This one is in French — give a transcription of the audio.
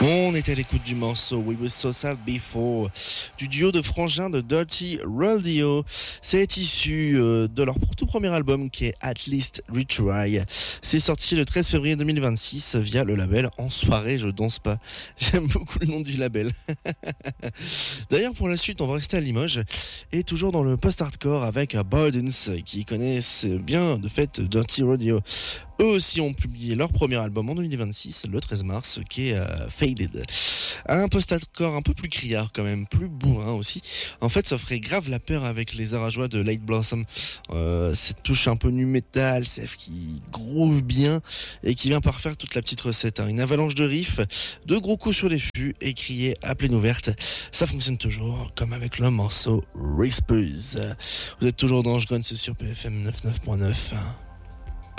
On était à l'écoute du morceau We Were So Sad Before du duo de frangins de Dirty Rodeo. C'est issu de leur tout premier album qui est At Least Retry. C'est sorti le 13 février 2026 via le label En Soirée Je Danse Pas. J'aime beaucoup le nom du label. D'ailleurs pour la suite on va rester à Limoges et toujours dans le post-hardcore avec Burdens qui connaissent bien de fait Dirty Rodeo. Eux aussi ont publié leur premier album en 2026, le 13 mars, qui est Faded. Un post-hardcore un peu plus criard quand même, plus bourrin aussi. En fait, ça ferait grave la peur avec les arajois de Late Blossom. Cette touche un peu nu metal, celle qui groove bien et qui vient parfaire toute la petite recette. Une avalanche de riffs, de gros coups sur les fûts et crier à pleine ouverte. Ça fonctionne toujours, comme avec le morceau Whispers. Vous êtes toujours dans Je Gonne sur PFM 99.9.